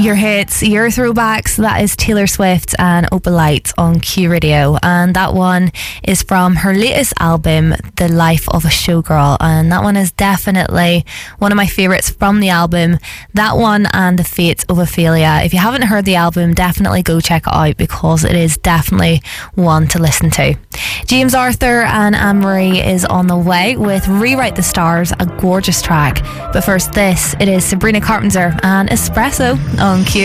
Your hits, your throwbacks, that is Taylor Swift and Opal Light on Q Radio, and that one is from her latest album, The Life of a Showgirl, and that one is definitely one of my favourites from the album. That one and The Fate of Ophelia. If you haven't heard the album, definitely go check it out because it is definitely one to listen to. James Arthur and Anne-Marie is on the way with Rewrite the Stars, a gorgeous track. But first this, it is Sabrina Carpenter and Espresso on Q.